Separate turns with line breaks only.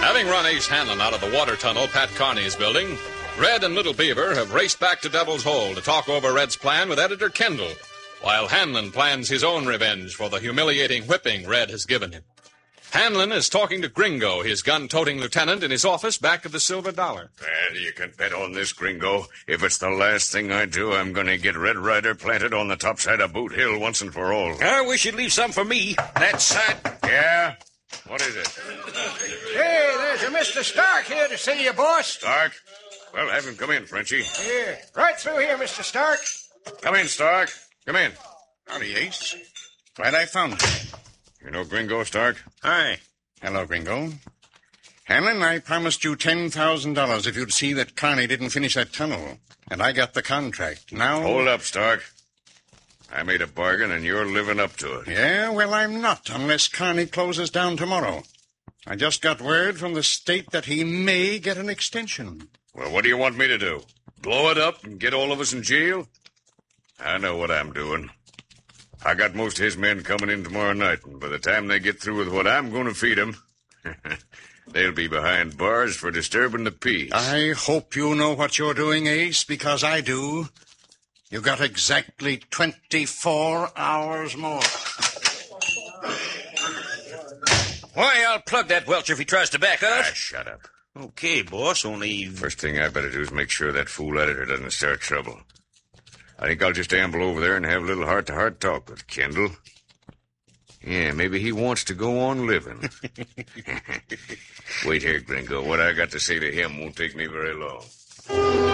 Having run Ace Hanlon out of the water tunnel Pat Carney's building, Red and Little Beaver have raced back to Devil's Hole to talk over Red's plan with Editor Kendall, while Hanlon plans his own revenge for the humiliating whipping Red has given him. Hanlon is talking to Gringo, his gun-toting lieutenant, in his office back of the Silver Dollar.
Well, you can bet on this, Gringo. If it's the last thing I do, I'm going to get Red Ryder planted on the top side of Boot Hill once and for all.
I wish you'd leave some for me. That side...
Yeah? What is it?
Hey, there's a Mr. Stark here to see you, boss.
Stark? Well, have him come in, Frenchie.
Here, right through here, Mr. Stark.
Come in, Stark. Come in.
Howdy, Ace. Glad I found you.
You know Gringo, Stark?
Hi.
Hello, Gringo. Hanlon, I promised you $10,000 if you'd see that Carney didn't finish that tunnel. And I got the contract. Now...
Hold up, Stark. I made a bargain, and you're living up to it.
Yeah, well, I'm not, unless Carney closes down tomorrow. I just got word from the state that he may get an extension.
Well, what do you want me to do? Blow it up and get all of us in jail? I know what I'm doing. I got most of his men coming in tomorrow night, and by the time they get through with what I'm going to feed them, they'll be behind bars for disturbing the peace.
I hope you know what you're doing, Ace, because I do. You got exactly 24 hours more.
Why, I'll plug that Welch if he tries to back out.
Shut up.
Okay, boss, only...
First thing I better do is make sure that fool editor doesn't start trouble. I think I'll just amble over there and have a little heart-to-heart talk with Kendall. Yeah, maybe he wants to go on living. Wait here, Gringo. What I got to say to him won't take me very long.